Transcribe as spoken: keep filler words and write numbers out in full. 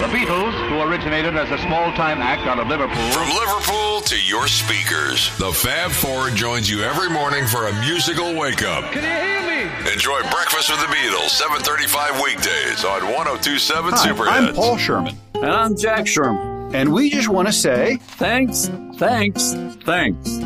The Beatles, who originated as a small-time act out of Liverpool. From Liverpool to your speakers, the Fab Four joins you every morning for a musical wake-up. Can you hear me? Enjoy Breakfast with the Beatles, seven thirty-five weekdays on one oh two point seven Hi, Superhits. I'm Paul Sherman. And I'm Jack Sherman. And we just want to say... Thanks, thanks, thanks.